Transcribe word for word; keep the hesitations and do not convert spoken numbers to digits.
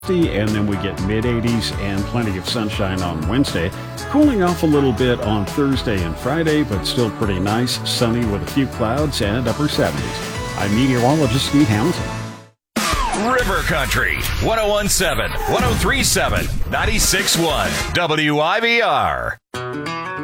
And then we get mid-eighties and plenty of sunshine on Wednesday. Cooling off a little bit on Thursday and Friday, but still pretty nice. Sunny with a few clouds and upper seventies. I'm meteorologist Steve Hamilton. River Country, one oh one point seven, one oh three point seven, ninety-six point one, W I B R.